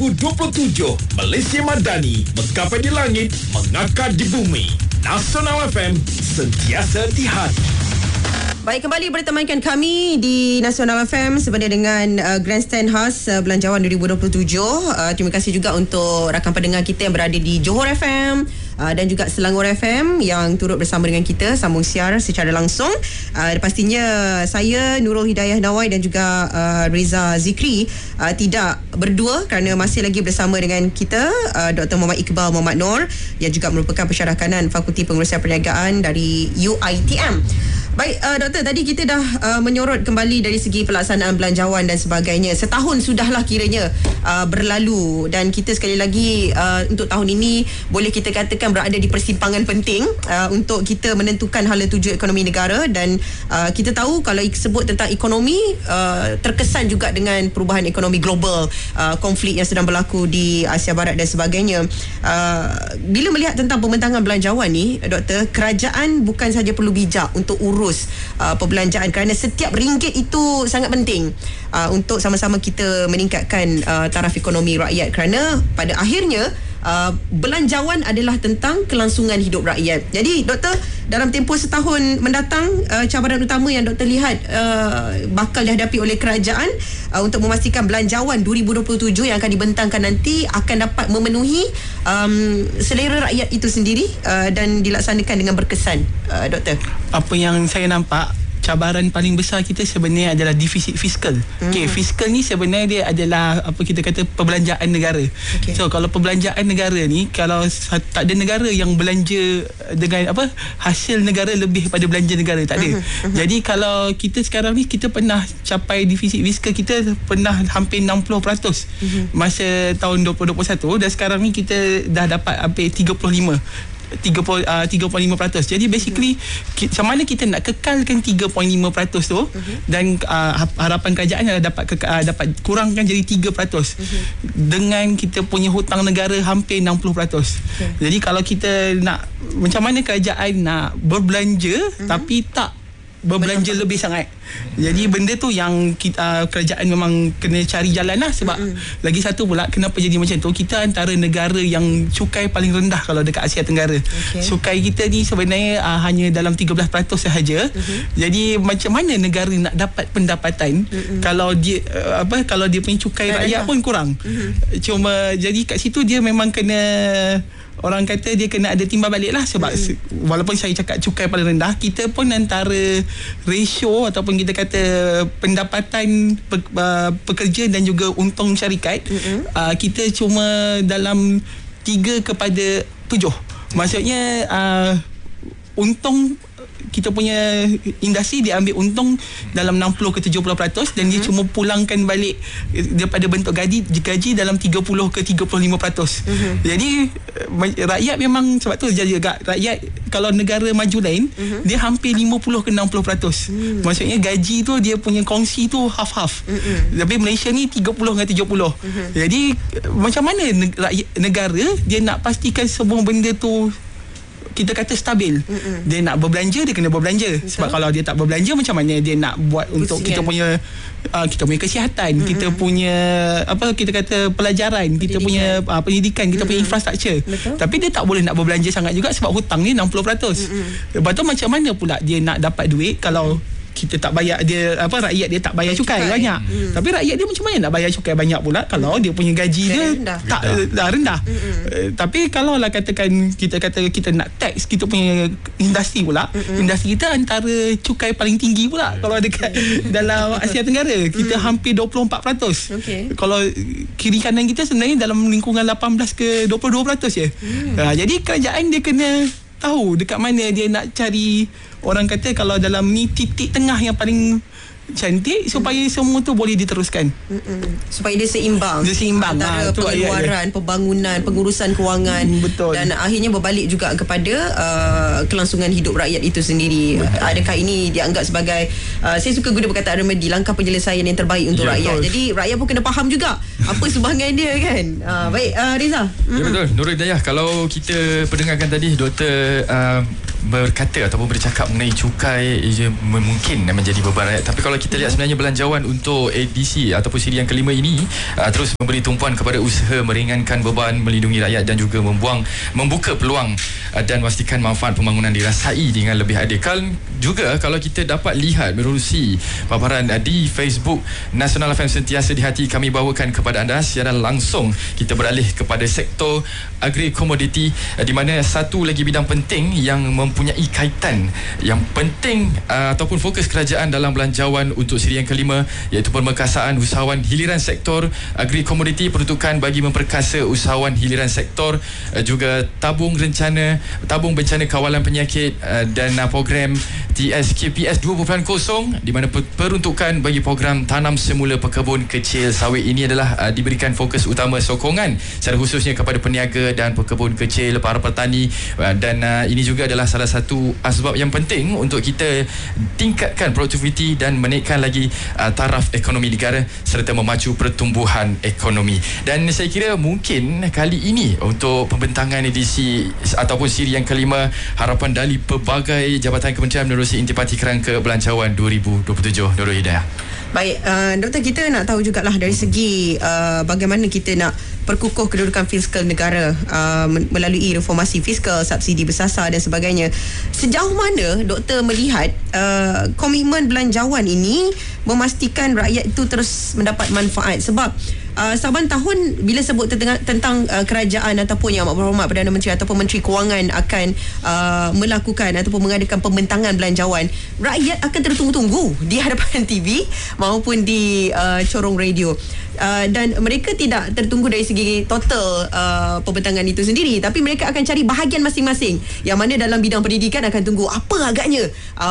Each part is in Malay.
U27 Malaysia Madani, menggapai di langit, mengakar di bumi. Nasional FM, sentiasa di hati. Baik, kembali bertemankan kami di Nasional FM sebenarnya dengan Grandstand khas Belanjawan 2027. Terima kasih juga untuk rakan pendengar kita yang berada di Johor FM dan juga Selangor FM yang turut bersama dengan kita sambung siar secara langsung. Pastinya saya Nurul Hidayah Nawai dan juga Reza Zikri tidak berdua kerana masih lagi bersama dengan kita Dr. Muhammad Iqbal Muhammad Noor yang juga merupakan pensyarah kanan Fakulti Pengurusan Perniagaan dari UiTM. Baik, Doktor, tadi kita dah menyorot kembali dari segi pelaksanaan belanjawan dan sebagainya. Setahun sudahlah kiranya berlalu dan kita sekali lagi untuk tahun ini boleh kita katakan berada di persimpangan penting untuk kita menentukan hala tuju ekonomi negara dan kita tahu kalau sebut tentang ekonomi terkesan juga dengan perubahan ekonomi global, konflik yang sedang berlaku di Asia Barat dan sebagainya. Bila melihat tentang pembentangan belanjawan ni, Doktor, kerajaan bukan saja perlu bijak untuk urus perbelanjaan kerana setiap ringgit itu sangat penting untuk sama-sama kita meningkatkan taraf ekonomi rakyat kerana pada akhirnya belanjawan adalah tentang kelangsungan hidup rakyat. Jadi Doktor, dalam tempoh setahun mendatang, cabaran utama yang Doktor lihat bakal dihadapi oleh kerajaan untuk memastikan belanjawan 2027 yang akan dibentangkan nanti akan dapat memenuhi selera rakyat itu sendiri dan dilaksanakan dengan berkesan, Doktor. Apa yang saya nampak, cabaran paling besar kita sebenarnya adalah defisit fiskal. Okey, fiskal ni sebenarnya dia adalah apa kita kata perbelanjaan negara. Okay. So kalau perbelanjaan negara ni, kalau tak ada negara yang belanja dengan apa hasil negara lebih pada belanja negara, tak ada. Jadi kalau kita sekarang ni kita pernah capai defisit fiskal kita pernah hampir 60% masa tahun 2021 dan sekarang ni kita dah dapat hampir 35%. Jadi basically macam mana kita nak kekalkan 3.5% tu dan harapan kerajaan adalah dapat kurangkan jadi 3% dengan kita punya hutang negara hampir 60%. Jadi kalau kita nak macam mana kerajaan nak berbelanja tapi tak berbelanja lebih sangat. Jadi benda tu yang kita, kerajaan memang kena cari jalan lah. Sebab lagi satu pula, kenapa jadi macam tu, kita antara negara yang cukai paling rendah kalau dekat Asia Tenggara. Cukai kita ni sebenarnya hanya dalam 13% sahaja. Jadi macam mana negara nak dapat pendapatan kalau dia kalau dia punya cukai rakyat pun kurang. Cuma jadi kat situ dia memang kena, orang kata dia kena ada timbal balik lah. Sebab walaupun saya cakap cukai paling rendah, kita pun antara ratio ataupun kita kata pendapatan pekerja dan juga untung syarikat, kita cuma dalam 3/7. Maksudnya untung kita punya industri dia ambil untung dalam 60 ke 70% dan dia cuma pulangkan balik daripada bentuk gaji dalam 30 ke 35%. Jadi rakyat memang, sebab tu jadi agak rakyat kalau negara maju lain dia hampir 50 ke 60%. Maksudnya gaji tu dia punya kongsi tu half-half. Tapi Malaysia ni 30 dengan 70. Jadi macam mana negara dia nak pastikan semua benda tu kita kata stabil. Dia nak berbelanja, dia kena berbelanja. Sebab kalau dia tak berbelanja, macam mana dia nak buat untuk kita punya kesihatan, kita punya apa kita kata pelajaran, kita punya pendidikan, kita punya infrastruktur. Tapi dia tak boleh nak berbelanja sangat juga sebab hutang ni 60%. Lepas tu macam mana pula dia nak dapat duit kalau kita tak bayar dia, rakyat dia tak bayar cukai banyak. Tapi rakyat dia macam mana nak bayar cukai banyak pula kalau dia punya gaji dia rendah. Tapi kalau lah katakan kita nak tax kita punya industri pula, industri kita antara cukai paling tinggi pula kalau dekat dalam Asia Tenggara. Kita hampir 24%. Kalau kiri kanan kita sebenarnya dalam lingkungan 18 ke 22% je. Jadi kerajaan dia kena tahu dekat mana dia nak cari, orang kata kalau dalam ni titik tengah yang paling cantik supaya semua tu boleh diteruskan. Supaya dia seimbang. Antara pengeluaran, pembangunan, pengurusan kewangan. Dan akhirnya berbalik juga kepada kelangsungan hidup rakyat itu sendiri. Adakah ini dianggap sebagai saya suka guna perkataan remedi, langkah penyelesaian yang terbaik untuk rakyat. Betul. Jadi rakyat pun kena faham juga apa sumbangan dia kan. Baik, Reza. Ya betul, Nurul Hidayah. Kalau kita pendengarkan tadi Dr. berkata ataupun bercakap mengenai cukai mungkin menjadi beban rakyat. Tapi kalau kita lihat sebenarnya belanjawan untuk edisi ataupun siri yang kelima ini terus memberi tumpuan kepada usaha meringankan beban, melindungi rakyat dan juga membuka peluang dan memastikan manfaat pembangunan dirasai dengan lebih adil. Juga kalau kita dapat lihat menerusi paparan di Facebook Nasional FM Sentiasa di Hati, kami bawakan kepada anda secara langsung. Kita beralih kepada sektor agri-komoditi, di mana satu lagi bidang penting yang mempunyai kaitan yang penting ataupun fokus kerajaan dalam belanjawan untuk siri yang kelima, iaitu pemerkasaan usahawan hiliran sektor agri-komoditi, peruntukan bagi memperkasa usahawan hiliran sektor, juga tabung bencana kawalan penyakit dan program TSKPS 2.0, di mana peruntukan bagi program tanam semula pekebun kecil sawit ini adalah diberikan fokus utama sokongan secara khususnya kepada peniaga dan pekebun kecil, para petani, dan ini juga adalah salah satu asbab yang penting untuk kita tingkatkan produktiviti dan menaikkan lagi taraf ekonomi negara serta memacu pertumbuhan ekonomi. Dan saya kira mungkin kali ini untuk pembentangan edisi ataupun siri yang kelima, harapan dari pelbagai jabatan kementerian menerusi intipati kerangka belanjawan 2027. Nurul Hidayah. Baik, Doktor, kita nak tahu jugalah dari segi bagaimana kita nak perkukuh kedudukan fiskal negara melalui reformasi fiskal, subsidi bersasar dan sebagainya. Sejauh mana Doktor melihat komitmen belanjawan ini memastikan rakyat itu terus mendapat manfaat? Sebab saban tahun bila sebut tentang kerajaan ataupun Yang Berhormat Perdana Menteri ataupun Menteri Kewangan akan melakukan ataupun mengadakan pembentangan belanjawan, rakyat akan tertunggu-tunggu di hadapan TV maupun di corong radio. Dan mereka tidak tertunggu dari segi total pembentangan itu sendiri, tapi mereka akan cari bahagian masing-masing. Yang mana dalam bidang pendidikan akan tunggu apa agaknya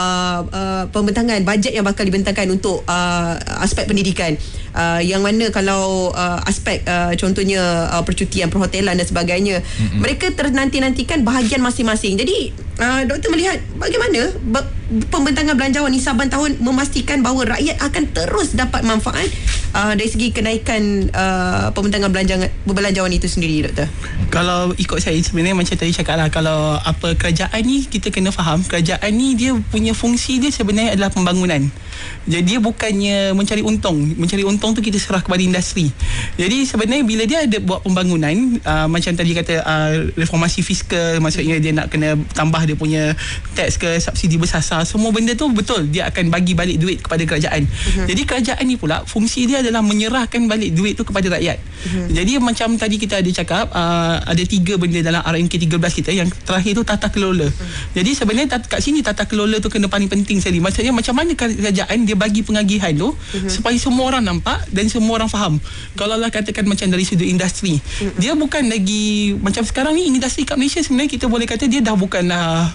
pembentangan bajet yang bakal dibentangkan untuk aspek pendidikan. Yang mana kalau aspek contohnya percutian, perhotelan dan sebagainya, mereka nantikan bahagian masing-masing. Jadi Doktor melihat bagaimana pembentangan belanjawan ni saban tahun memastikan bahawa rakyat akan terus dapat manfaat dari segi kenaikan pembentangan belanjawan itu sendiri, Doktor? Kalau ikut saya sebenarnya macam tadi cakap lah, kalau apa kerajaan ni kita kena faham, kerajaan ni dia punya fungsi dia sebenarnya adalah pembangunan. Jadi dia bukannya mencari untung. Mencari untung tu kita serah kepada industri. Jadi sebenarnya bila dia ada buat pembangunan, macam tadi kata reformasi fiskal, maksudnya dia nak kena tambah dia punya tax ke subsidi bersasar, semua benda tu betul dia akan bagi balik duit kepada kerajaan. Jadi kerajaan ni pula fungsi dia adalah menyerahkan balik duit tu kepada rakyat. Jadi macam tadi kita ada cakap, ada 3 benda dalam RMK 13 kita. Yang terakhir tu tata kelola. Jadi sebenarnya kat sini tata kelola tu kena paling penting sekali. Maksudnya macam mana kerajaan dia bagi pengagihan tu supaya semua orang nampak dan semua orang faham. Kalau lah katakan macam dari sudut industri, dia bukan lagi macam sekarang ni, industri kat Malaysia sebenarnya kita boleh kata dia dah bukanlah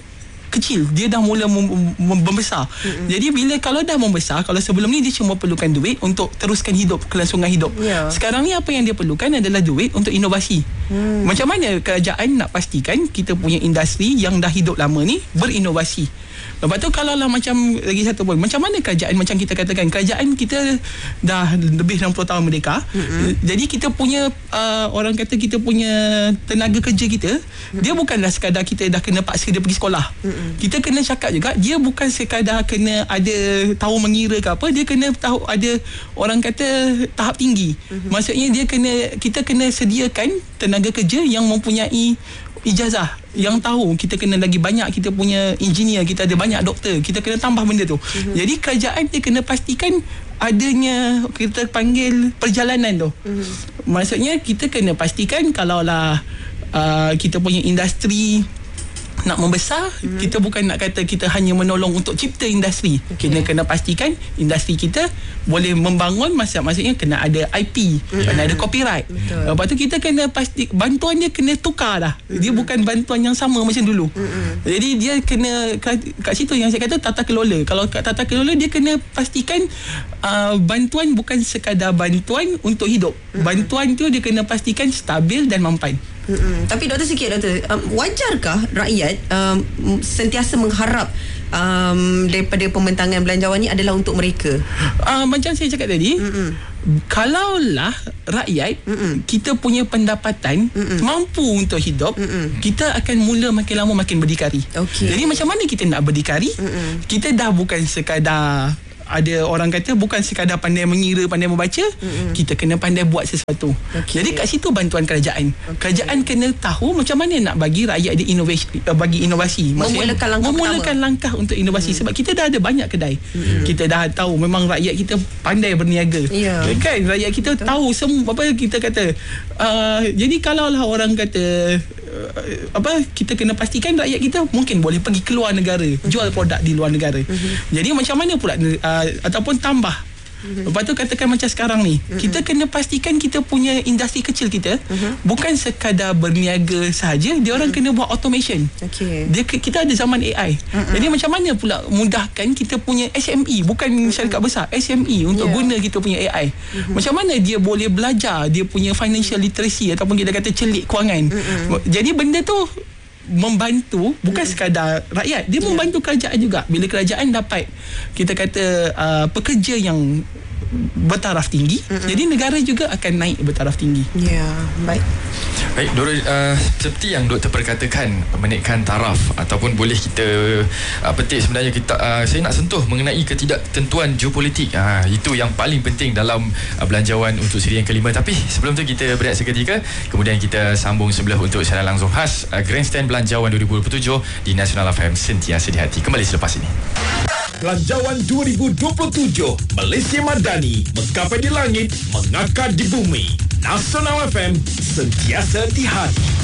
kecil, dia dah mula membesar. Jadi bila kalau dah membesar, kalau sebelum ni dia cuma perlukan duit untuk teruskan hidup, kelangsungan hidup. Sekarang ni apa yang dia perlukan adalah duit untuk inovasi. Macam mana kerajaan nak pastikan kita punya industri yang dah hidup lama ni berinovasi? Lepas tu kalau lah macam lagi satu pun, macam mana kerajaan, macam kita katakan kerajaan kita dah lebih 60 tahun merdeka. Jadi kita punya orang kata kita punya tenaga kerja kita, dia bukanlah sekadar kita dah kena paksa dia pergi sekolah. Kita kena cakap juga, dia bukan sekadar kena ada tahu mengira ke apa, dia kena tahu ada orang kata tahap tinggi. Maksudnya kita kena sediakan tenaga kerja yang mempunyai ijazah, yang tahu. Kita kena lagi banyak, kita punya engineer, kita ada banyak doktor, kita kena tambah benda tu. Jadi kerajaan dia kena pastikan adanya, kita panggil perjalanan tu. Maksudnya kita kena pastikan kalaulah kita punya industri nak membesar, kita bukan nak kata kita hanya menolong untuk cipta industri. Kita kena pastikan industri kita boleh membangun, maksudnya kena ada IP, kena ada copyright. Lepas tu kita kena bantuan dia kena tukar dah. Dia bukan bantuan yang sama macam dulu. Jadi dia kena kat situ yang saya kata tata kelola. Kalau kat tata kelola dia kena pastikan bantuan bukan sekadar bantuan untuk hidup. Bantuan tu dia kena pastikan stabil dan mampan. Tapi doktor, wajarkah rakyat sentiasa mengharap daripada pembentangan belanjawan ni adalah untuk mereka? Macam saya cakap tadi, kalaulah rakyat kita punya pendapatan mampu untuk hidup, kita akan mula makin lama makin berdikari. Jadi macam mana kita nak berdikari? Kita dah bukan sekadar, ada orang kata bukan sekadar pandai mengira, pandai membaca, kita kena pandai buat sesuatu. Jadi kat situ bantuan kerajaan. Kerajaan kena tahu macam mana nak bagi rakyat dia bagi inovasi. Maksudnya memulakan langkah untuk inovasi. Sebab kita dah ada banyak kedai. Kita dah tahu memang rakyat kita pandai berniaga. Kan rakyat kita tahu semua apa kita kata. Jadi kalaulah orang kata kita kena pastikan rakyat kita mungkin boleh pergi keluar negara, jual produk di luar negara. Jadi macam mana pula ataupun tambah. Lepas tu katakan macam sekarang ni, kita kena pastikan kita punya industri kecil kita bukan sekadar berniaga sahaja, dia orang kena buat automation. Kita ada zaman AI. Jadi macam mana pula mudahkan kita punya SME, bukan syarikat besar, SME untuk guna kita punya AI. Macam mana dia boleh belajar dia punya financial literacy ataupun kita kata celik kewangan. Jadi benda tu membantu bukan sekadar rakyat, dia membantu kerajaan juga. Bila kerajaan dapat kita kata pekerja yang bertaraf tinggi, jadi negara juga akan naik bertaraf tinggi. Baik Dora, seperti yang doktor perkatakan, menaikkan taraf ataupun boleh kita petik sebenarnya kita saya nak sentuh mengenai ketidaktentuan geopolitik. Itu yang paling penting dalam belanjawan untuk siri yang kelima. Tapi sebelum tu kita berehat seketika, kemudian kita sambung sebelah untuk siaran langsung khas Grandstand Belanjawan 2027 di Nasional FM, sentiasa di hati. Kembali selepas ini. Belanjawan 2027 Malaysia Madani, mengkapai di langit, mengakar di bumi. Nasional FM, sentiasa di hati.